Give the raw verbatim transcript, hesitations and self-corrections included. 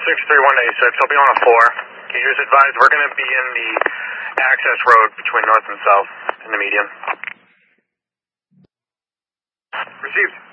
six three one eight six, I'll be on a four. Can you just advise we're going to be in the access road between north and south in the median. Received.